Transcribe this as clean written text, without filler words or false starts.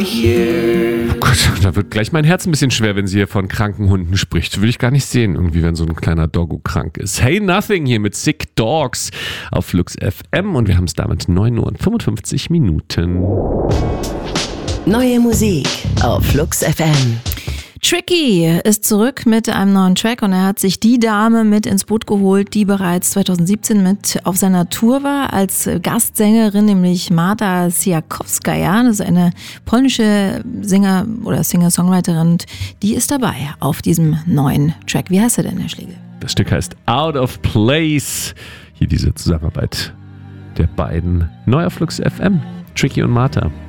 here. Oh Gott, da wird gleich mein Herz ein bisschen schwer, wenn sie hier von kranken Hunden spricht. Will ich gar nicht sehen, irgendwie, wenn so ein kleiner Doggo krank ist. Hey Nothing hier mit Sick Dogs auf Flux FM und wir haben es damit 9 Uhr und 55 Minuten. Neue Musik auf Flux FM. Tricky ist zurück mit einem neuen Track und er hat sich die Dame mit ins Boot geholt, die bereits 2017 mit auf seiner Tour war als Gastsängerin, nämlich Marta Siakowskaja. Das ist eine polnische Sänger- oder Singer-Songwriterin und die ist dabei auf diesem neuen Track. Wie heißt er denn, Herr Schlegel? Das Stück heißt Out of Place. Hier diese Zusammenarbeit der beiden. Neu auf Flux FM. Tricky und Marta.